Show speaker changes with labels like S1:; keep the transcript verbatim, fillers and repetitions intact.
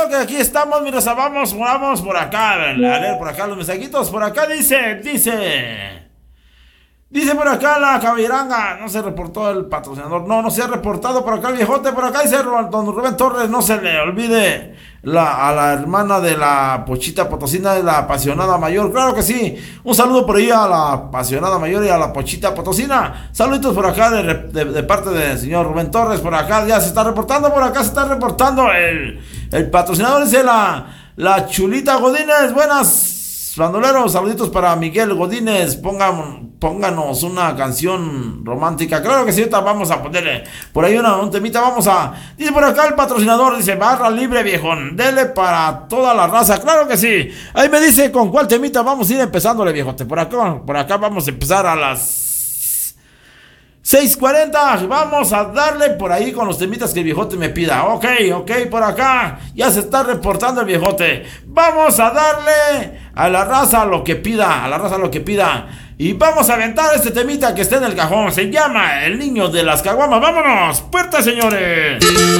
S1: Claro que aquí estamos, mira, vamos, vamos por acá, a leer por acá los mensajitos. Por acá dice, dice, dice por acá la cabiranga, no se reportó el patrocinador, no, no se ha reportado por acá el viejote, por acá dice don Rubén Torres, no se le olvide la, a la hermana de la Pochita Potosina, de la apasionada mayor, claro que sí, un saludo por ahí a la apasionada mayor y a la Pochita Potosina, saluditos por acá de, de, de parte del señor Rubén Torres, por acá ya se está reportando, por acá se está reportando el, el patrocinador, dice la, la Chulita Godínez, buenas. Bandoleros, saluditos para Miguel Godínez. Pongan, pónganos una canción romántica. Claro que sí, ahorita vamos a ponerle por ahí una, un temita. Vamos a. Dice por acá el patrocinador: dice barra libre, viejón. Dele para toda la raza. Claro que sí. Ahí me dice con cuál temita vamos a ir empezándole, viejote. Por acá, por acá vamos a empezar a las seis cuarenta, vamos a darle por ahí con los temitas que el viejote me pida. Ok, ok, por acá ya se está reportando el viejote. Vamos a darle a la raza lo que pida, a la raza lo que pida. Y vamos a aventar este temita que está en el cajón. Se llama El Niño de las Caguamas. ¡Vámonos! ¡Puerta, señores!